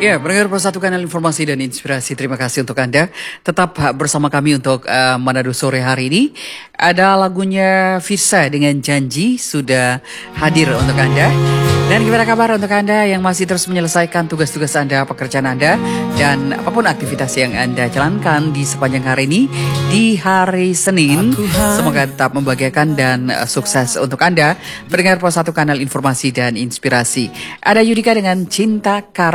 Ya, pendengar Persatu Kanal Informasi dan Inspirasi, terima kasih untuk Anda tetap bersama kami untuk Manado sore hari ini. Ada lagunya Visa dengan Janji sudah hadir untuk Anda. Dan gimana kabar untuk Anda yang masih terus menyelesaikan tugas-tugas Anda, pekerjaan Anda, dan apapun aktivitas yang Anda jalankan di sepanjang hari ini, di hari Senin. Semoga tetap membahagiakan dan sukses untuk Anda, pendengar Persatu Kanal Informasi dan Inspirasi. Ada Yudika dengan Cinta Karya.